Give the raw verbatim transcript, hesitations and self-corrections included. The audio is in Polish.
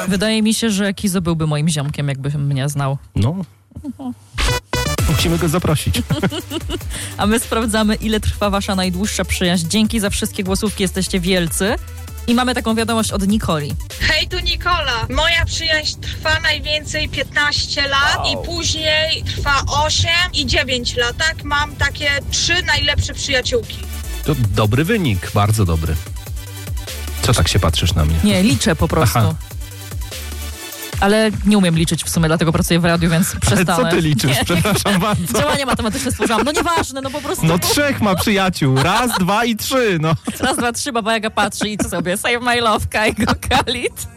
Wydaje mi się, że Kizo byłby moim ziomkiem, jakby mnie znał. No. Musimy go zaprosić. A my sprawdzamy, ile trwa wasza najdłuższa przyjaźń. Dzięki za wszystkie głosówki, jesteście wielcy. I mamy taką wiadomość od Nikoli. Hej, tu Nikola. Moja przyjaźń trwa najwięcej piętnaście lat wow. i później trwa osiem i dziewięć lat. Tak, mam takie trzy najlepsze przyjaciółki. To dobry wynik, bardzo dobry. Co tak się patrzysz na mnie? Nie, liczę po prostu. Aha. Ale nie umiem liczyć w sumie, dlatego pracuję w radiu, więc przestanę. Ale co ty liczysz? Nie. Przepraszam bardzo. Działania matematyczne służałam. No nieważne, no po prostu. No trzech ma przyjaciół. Raz, dwa i trzy, no. Raz, dwa, trzy, Baba Jaga patrzy i co sobie? Save my love, Kaigo Khalid.